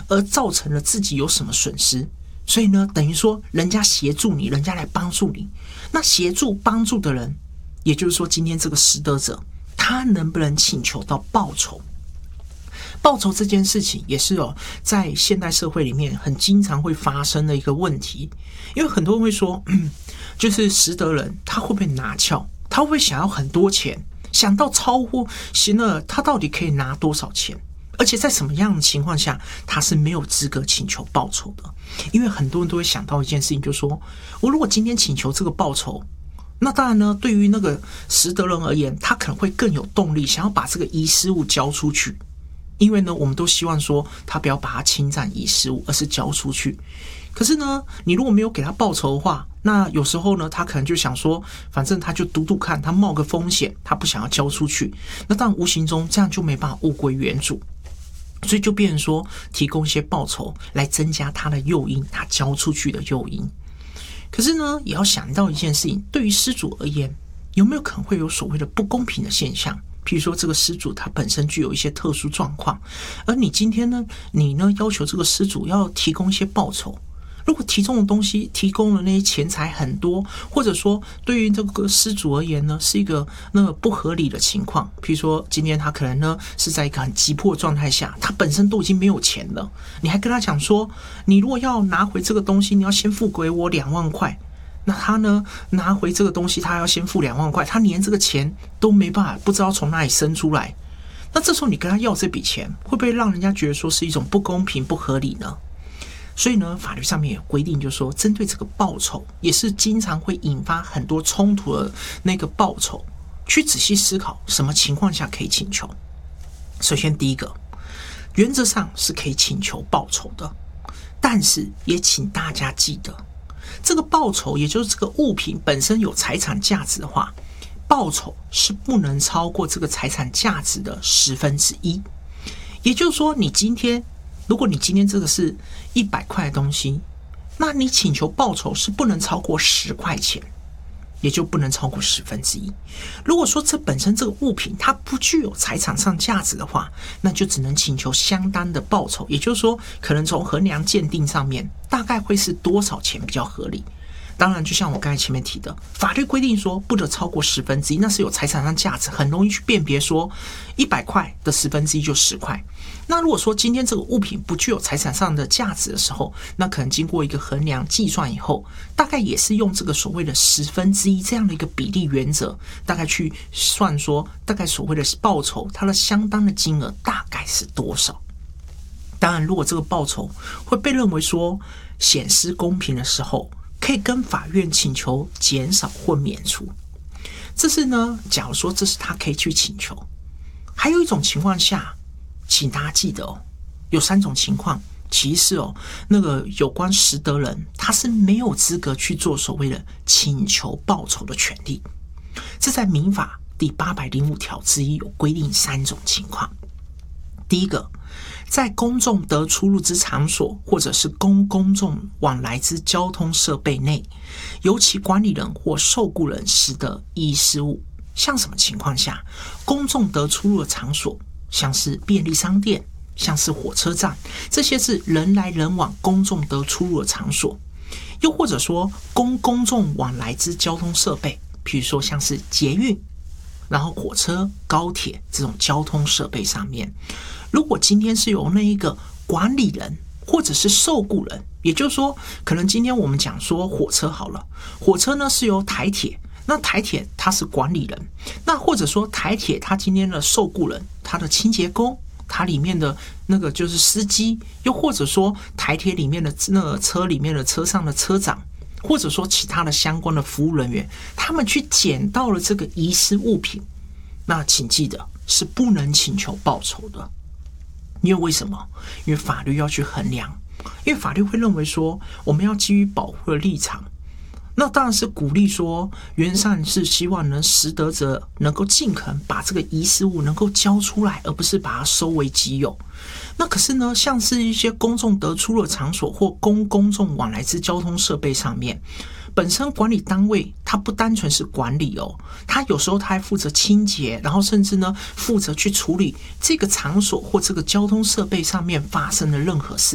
而造成了自己有什么损失。所以呢，等于说人家协助你，人家来帮助你，那协助帮助的人，也就是说今天这个施得者，他能不能请求到报酬？报酬这件事情也是在现代社会里面很经常会发生的一个问题。因为很多人会说，就是施得人他会不会拿翘，他会不会想要很多钱，想到超乎行了，他到底可以拿多少钱，而且在什么样的情况下他是没有资格请求报酬的。因为很多人都会想到一件事情，就是说我如果今天请求这个报酬，那当然呢，对于那个施得人而言，他可能会更有动力想要把这个遗失物交出去。因为呢，我们都希望说他不要把它侵占遗失物，而是交出去。可是呢，你如果没有给他报酬的话，那有时候呢，他可能就想说，反正他就赌赌看，他冒个风险，他不想要交出去。那当然无形中这样就没办法物归原主，所以就变成说提供一些报酬来增加他的诱因，他交出去的诱因。可是呢，也要想到一件事情，对于施主而言，有没有可能会有所谓的不公平的现象？譬如说这个施主他本身具有一些特殊状况，而你今天呢，你呢要求这个施主要提供一些报酬，如果提供的东西提供了那些钱财很多，或者说对于这个施主而言呢是一个那个不合理的情况，譬如说今天他可能呢是在一个很急迫的状态下，他本身都已经没有钱了，你还跟他讲说，你如果要拿回这个东西，你要先付给我2万块。那他呢拿回这个东西，他要先付2万块，他连这个钱都没办法，不知道从哪里生出来。那这时候你跟他要这笔钱，会不会让人家觉得说是一种不公平、不合理呢？所以呢，法律上面有规定，就是说针对这个报酬，也是经常会引发很多冲突的那个报酬，去仔细思考什么情况下可以请求。首先第一个，原则上是可以请求报酬的，但是也请大家记得，这个报酬，也就是这个物品本身有财产价值的话，报酬是不能超过这个财产价值的1/10。也就是说，如果你今天这个是100块的东西，那你请求报酬是不能超过10块钱，也就不能超过1/10。如果说这本身这个物品它不具有财产上价值的话，那就只能请求相当的报酬，也就是说可能从衡量鉴定上面大概会是多少钱比较合理。当然就像我刚才前面提的，法律规定说不得超过1/10，那是有财产上价值，很容易去辨别说100块的1/10就10块。那如果说今天这个物品不具有财产上的价值的时候，那可能经过一个衡量计算以后，大概也是用这个所谓的1/10这样的一个比例原则，大概去算说大概所谓的报酬它的相当的金额大概是多少。当然如果这个报酬会被认为说显失公平的时候，可以跟法院请求减少或免除。这是呢，假如说这是他可以去请求。还有一种情况下，请大家记得有3种情况，其实那个有关施得人他是没有资格去做所谓的请求报酬的权利。这在民法第805条之一有规定3种情况。第一个，在公众得出入之场所，或者是公众往来之交通设备内，由其管理人或受雇人使得遗失物。像什么情况下？公众得出入的场所，像是便利商店，像是火车站，这些是人来人往公众得出入的场所。又或者说公众往来之交通设备，比如说像是捷运，然后火车、高铁这种交通设备上面，如果今天是由那一个管理人或者是受雇人，也就是说可能今天我们讲说火车好了，火车呢是由台铁，那台铁它是管理人，那或者说台铁它今天的受雇人，它的清洁工，它里面的那个就是司机，又或者说台铁里面的那个车里面的车上的车长，或者说其他的相关的服务人员，他们去捡到了这个遗失物品，那请记得是不能请求报酬的。因为为什么？因为法律要去衡量，因为法律会认为说我们要基于保护的立场，那当然是鼓励说原则上是希望能施得者能够尽可能把这个遗失物能够交出来，而不是把它收为己有。那可是呢，像是一些公众得出入的场所或公众往来之交通设备上面，本身管理单位它不单纯是管理它有时候它还负责清洁，然后甚至呢负责去处理这个场所或这个交通设备上面发生的任何事。